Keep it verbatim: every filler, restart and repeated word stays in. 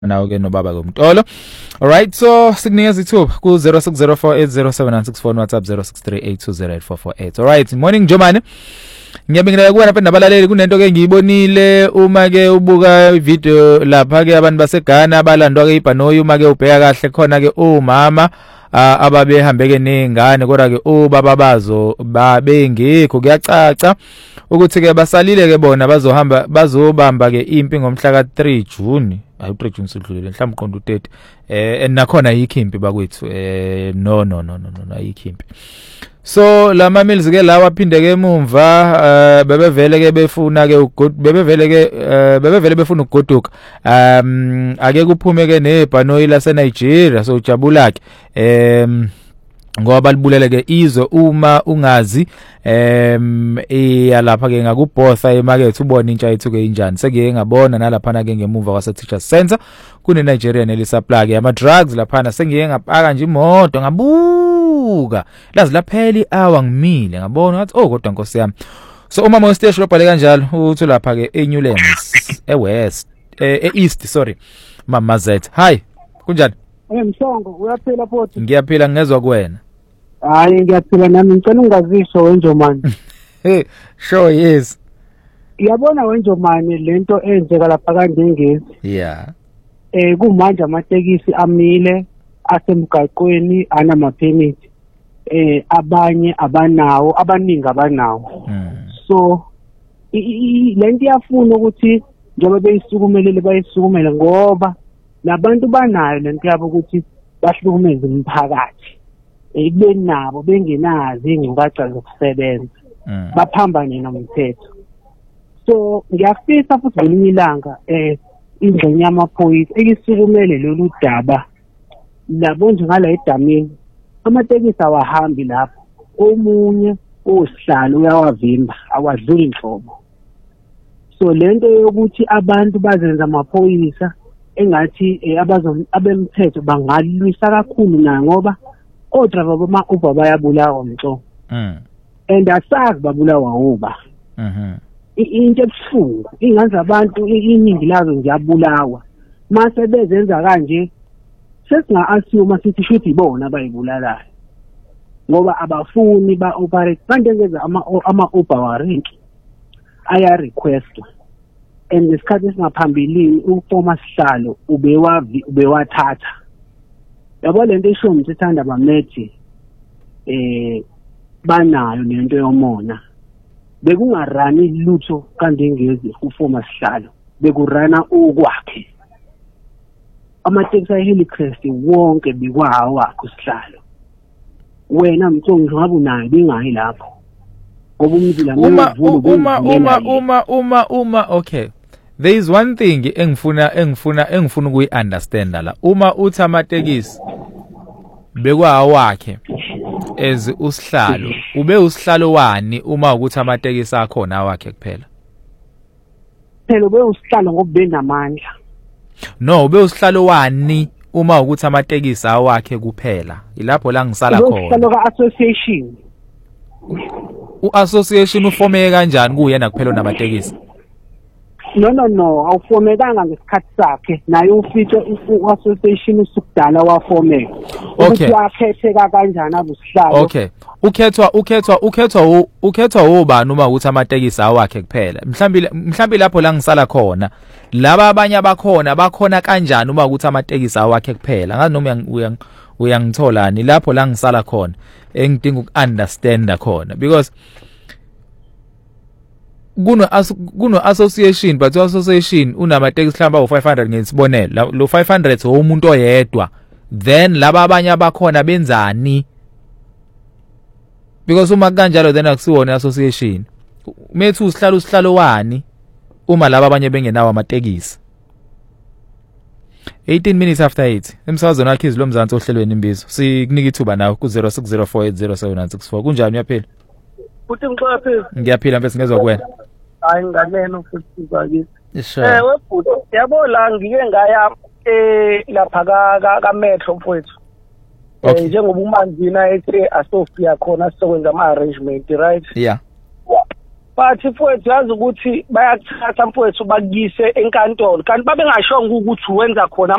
nawo ke nobaba komtolo. Alright, so sikunikeza ithuba ku zero six zero four eight zero seven nine six four WhatsApp zero six three eight two zero eight four four eight. Alright, morning Jomane. Ngiyabingelela kuwena phela nabalaleli kunento ke ngiyibonile uma ke ubuka video lapha ke abantu baseGhana abalandwa ke iBhanoyi uma ke ubheka kahle khona ke umama ababehambe ke nengane kodwa ke ubaba bazo babengekho kuyacaca ukuthi ke basalile ke bona bazohamba bazobamba ke impi ngomhla ka three June ayi three June sidlulile mhlawumbe qonda u thirty eh nakhona yikhimpi bakwethu eh no no no no no ayikhimpi. So lama mills ke lawa phinde ke emumva bebevele ke befuna ke bebevele ke bebevele befuna ukugoduka um ake kuphume ke neBhanoyi lase Nigeria so ujabula ke em ngoba libulele ke izwe uma ungazi em iyalapha ke ngakubhotha emarket ubona intsha yethu ke injani sekuye ngabona nalapha ke ngemuva kwase Teachers Center kune Nigeria nelisupply ke ama drugs lapha sengiye ngapaka nje imoto ngabuka lazi lapheli hour ngimile ngabona ngathi oh kodwa Nkosi yami. So umama westation lobhale kanjalo uthi lapha ke eNewlands eWest eEast sorry Mama Z. Hi kunjani? Eh Mshongo uyaphila phothi? Ngiyaphila ngezwe kuwena. Hayi ngiyaphila nami ngicela ungazisho wenjomani. Hey sure yes. Uyabona wenjomani lento enzeka lapha kandengezi. Yeah. Eh kumanje amatekisi amile asemgaqweni ana permit. Eh abanye abanawo abaningi abanawo. Mm. So lento iyafuna ukuthi njengoba beyisukumelele bayisukumele ngoba labantu banayo lento yabo ukuthi bahlukumeze umphakathi ekubeni nabo bengenazi ingqingaca zokusebenza baphambane nomthetho. So ngiyafisa futhi ngelinye ilanga eh ingxenye yamaphoyisa ekisukumele lolu daba labo njengala edamini amatekisi awahambi lapho omunye osihlalo uyawavimba awadluli inhlobo. So lento yokuthi abantu bazenza amaphoyisa engathi abazo abemthetho bangalwisa kakhulu na ngoba odriver bama Uber bayabulawa mnto. Mm. And asazi babulawa uba. Mhm. Into ebuhlungu ingazi abantu iningi lazo ngiyabulawa. Mase bezenza kanje sesinga assume sithi shothi ibona abayibulalayo. Ngoba abafuni ba operate kanti ngeza ama ama Uber warrant aya request. And nesikhathi esingaphambili uFormer Sihlalo ubewa ubewathatha. Yabo lento esho umthethanda bamethi eh banayo lento yomona. Bekungarani lutho kandengezi uFormer Sihlalo bekurana okwakhe. Amateksi aHillcrest wonke bikwawo wakho Sihlalo. Wena mthongo ngabe unayo bingayi lapho. Ngoba umzila uma uma uma uma uma uma okay. There is one thing engifuna engifuna engifuna ukuyi-understand la uma uthi amatekisi bekwawakhe as usihlalo ube usihlalo wani uma ukuthi amatekisi akhona awakhe kuphela phela ube usihlalo ngoba benamandla no ube usihlalo wani uma ukuthi amatekisi awakhe kuphela ilapho la ngisala khona usihlalo ka-association u-association ufomeke kanjani kuyena kuphela namatekisi? No no no awufomekanga ngesikhathi sakhe naye ufice u-association usukudala wafomeka ukuthi wakhetheka kanjani abusihlalo. Okay ukhethwa ukhethwa ukhethwa ukhethwa ubani uma ukuthi amatekisi awakhe kuphela mhlambi mhlambi lapho la ngisala khona laba abanye abakhona bakhona kanjani uma ukuthi amatekisi awakhe kuphela ngazi noma uyangitholani lapho la ngisala khona engidinga ukunderstanda khona because kuno kuno association but association unamatekisi mhlamba u five hundred ngesibonelo lo five hundred so umuntu oyedwa then laba abanye abakhona benzani because uma kanjalo then akusiwona association methu usihlalo usihlalo wani uma laba abanye bengenawo amatekisi. eighteen minutes after eight emsazweni wakhe izilo mzansi ohlelweni imbizo sikunika ithuba nawe ku zero six zero four eight zero seven nine six four kunjani uyaphila? Uthi ngixoxa phezulu. Ngiyaphila mfethu ngezwe kuwena. Hayi nganeno futhi bakithi. Sure. Eh webhudo yabo la ngike ngaya eh lapha ka ka Metro mfowethu. Eh njengoba umanzina ethi asofia khona sizokwenza ama arrangement right? Yeah. bathi mfowethu yazi ukuthi bayakuthatha mfowethu bakuyise enkantolo kanti babengashongo ukuthi wenza khona